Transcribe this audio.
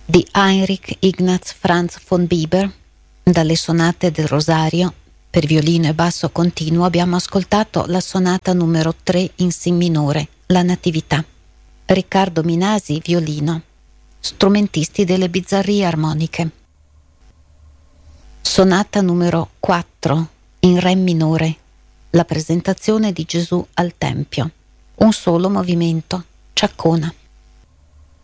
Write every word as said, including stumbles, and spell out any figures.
di Heinrich Ignaz Franz von Bieber. Dalle sonate del Rosario per violino e basso continuo abbiamo ascoltato la sonata numero tre in Si minore, la Natività. Riccardo Minasi, violino, strumentisti delle Bizzarrie armoniche. Sonata numero quattro in Re minore, la presentazione di Gesù al Tempio. Un solo movimento, ciaccona.